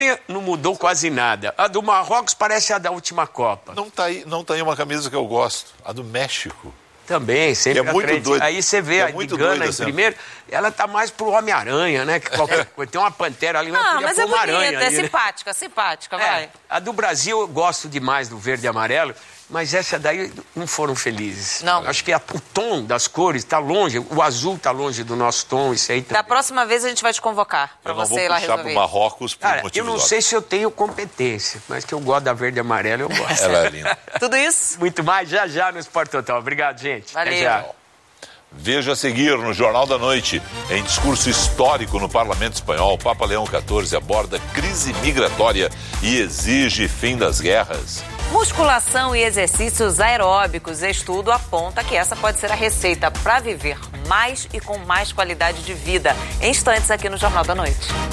Não mudou quase nada. A do Marrocos parece a da última Copa. Não tá aí uma camisa que eu gosto. A do México. Também, sempre é muito doido. Aí você vê a de Gana em primeiro, ela tá mais pro Homem-Aranha, né? Que qualquer coisa. Tem uma pantera ali, mas é uma aranha bonita, ali, é né? simpática, vai. A do Brasil eu gosto demais do verde e amarelo, mas essa daí não foram felizes. Não. Acho que o tom das cores tá longe, o azul tá longe do nosso tom, isso aí também. Da próxima vez a gente vai te convocar pra você ir lá resolver. Eu não vou puxar pro Marrocos por Cara, motivos eu não sei se eu tenho competência, mas que eu gosto da verde e amarelo, eu gosto. Ela é linda. Tudo isso? Muito mais, já no Sport Total. Obrigado, gente. Valeu. Até já. Veja a seguir no Jornal da Noite. Em discurso histórico no Parlamento Espanhol, Papa Leão XIV aborda crise migratória e exige fim das guerras. Musculação e exercícios aeróbicos. Estudo aponta que essa pode ser a receita para viver mais e com mais qualidade de vida. Em instantes aqui no Jornal da Noite.